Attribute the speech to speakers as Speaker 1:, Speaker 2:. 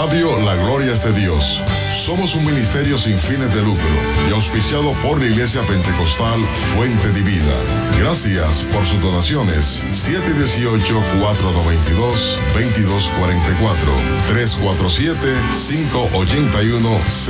Speaker 1: Radio La Gloria es de Dios. Somos un ministerio sin fines de lucro y auspiciado por la Iglesia Pentecostal Fuente Divina. Gracias por sus donaciones. 718-492-2244. 347-581